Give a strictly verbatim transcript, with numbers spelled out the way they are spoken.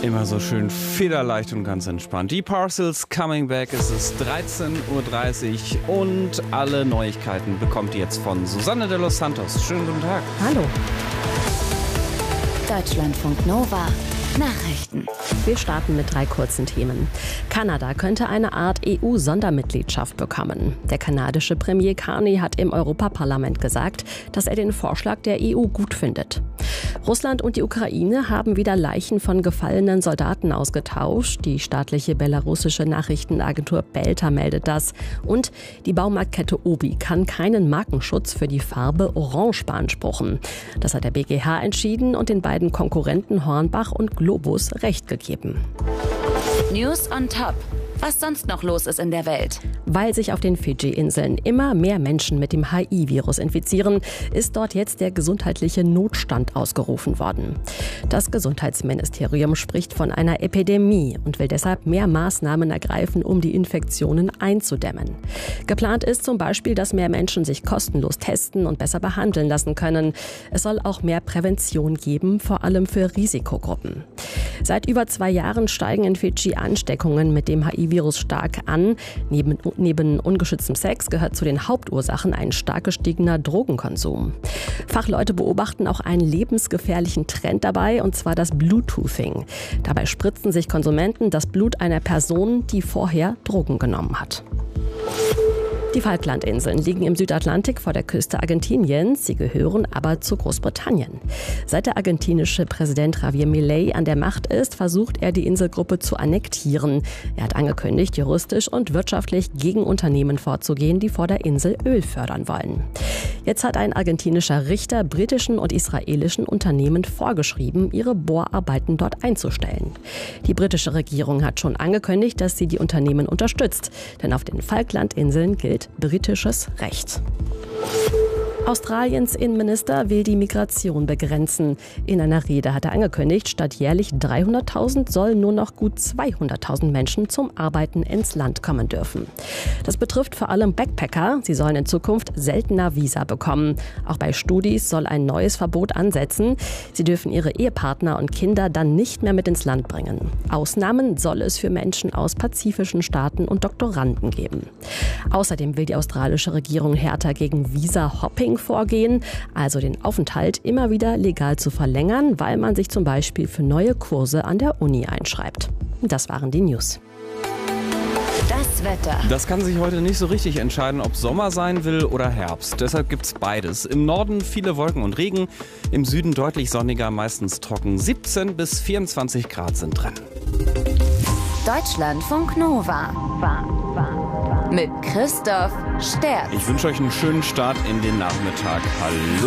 Immer so schön federleicht und ganz entspannt. Die Parcels coming back. Es ist dreizehn Uhr dreißig und alle Neuigkeiten bekommt ihr jetzt von Susanne de los Santos. Schönen guten Tag. Hallo. Deutschlandfunk Nova. Nachrichten. Wir starten mit drei kurzen Themen. Kanada könnte eine Art E U-Sondermitgliedschaft bekommen. Der kanadische Premier Carney hat im Europaparlament gesagt, dass er den Vorschlag der E U gut findet. Russland und die Ukraine haben wieder Leichen von gefallenen Soldaten ausgetauscht. Die staatliche belarussische Nachrichtenagentur Belta meldet das. Und die Baumarktkette Obi kann keinen Markenschutz für die Farbe Orange beanspruchen. Das hat der B G H entschieden und den beiden Konkurrenten Hornbach und Globus Recht gegeben. News on Top. Was sonst noch los ist in der Welt. Weil sich auf den Fidschi-Inseln immer mehr Menschen mit dem H I V-Virus infizieren, ist dort jetzt der gesundheitliche Notstand ausgerufen worden. Das Gesundheitsministerium spricht von einer Epidemie und will deshalb mehr Maßnahmen ergreifen, um die Infektionen einzudämmen. Geplant ist zum Beispiel, dass mehr Menschen sich kostenlos testen und besser behandeln lassen können. Es soll auch mehr Prävention geben, vor allem für Risikogruppen. Seit über zwei Jahren steigen in Fidschi Ansteckungen mit dem H I V-Virus stark an. Neben, neben ungeschütztem Sex gehört zu den Hauptursachen ein stark gestiegener Drogenkonsum. Fachleute beobachten auch einen lebensgefährlichen Trend dabei, und zwar das Bluetoothing. Dabei spritzen sich Konsumenten das Blut einer Person, die vorher Drogen genommen hat. Die Falklandinseln liegen im Südatlantik vor der Küste Argentiniens. Sie gehören aber zu Großbritannien. Seit der argentinische Präsident Javier Milei an der Macht ist, versucht er, die Inselgruppe zu annektieren. Er hat angekündigt, juristisch und wirtschaftlich gegen Unternehmen vorzugehen, die vor der Insel Öl fördern wollen. Jetzt hat ein argentinischer Richter britischen und israelischen Unternehmen vorgeschrieben, ihre Bohrarbeiten dort einzustellen. Die britische Regierung hat schon angekündigt, dass sie die Unternehmen unterstützt. Denn auf den Falklandinseln gilt britisches Recht. Australiens Innenminister will die Migration begrenzen. In einer Rede hat er angekündigt, statt jährlich dreihunderttausend sollen nur noch gut zweihunderttausend Menschen zum Arbeiten ins Land kommen dürfen. Das betrifft vor allem Backpacker. Sie sollen in Zukunft seltener Visa bekommen. Auch bei Studis soll ein neues Verbot ansetzen. Sie dürfen ihre Ehepartner und Kinder dann nicht mehr mit ins Land bringen. Ausnahmen soll es für Menschen aus pazifischen Staaten und Doktoranden geben. Außerdem will die australische Regierung härter gegen Visa-Hopping vorgehen, also den Aufenthalt immer wieder legal zu verlängern, weil man sich zum Beispiel für neue Kurse an der Uni einschreibt. Das waren die News. Das Wetter. Das kann sich heute nicht so richtig entscheiden, ob Sommer sein will oder Herbst. Deshalb gibt's beides. Im Norden viele Wolken und Regen, im Süden deutlich sonniger, meistens trocken. siebzehn bis vierundzwanzig Grad sind drin. Deutschlandfunk Nova. Mit Christoph Sterz. Ich wünsche euch einen schönen Start in den Nachmittag. Hallo.